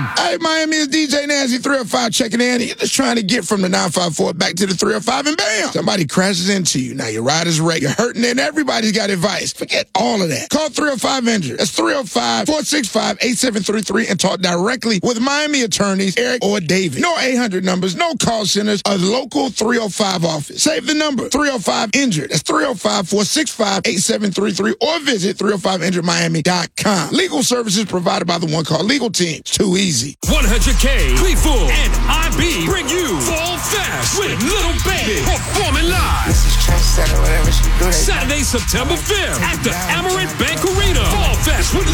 Hey, Miami, it's DJ Nasty 305 checking in. You're just trying to get from the 954 back to the 305 and bam, somebody crashes into you. Now your ride is wrecked. You're hurting and everybody's got advice. Forget all of that. Call 305 Injured. That's 305-465-8733 and talk directly with Miami attorneys Eric or David. No 800 numbers, no call centers, a local 305 office. Save the number 305 Injured. That's 305-465-8733 or visit 305injuredmiami.com. Legal services provided by the one called Legal Team. It's too easy. 100K, Gleeful, and IB bring you Fall Fest with Little Baby performing live. This is Trendsetter, whatever she do. Saturday, September 5th at the Amarant Bank Arena. Fall Fest with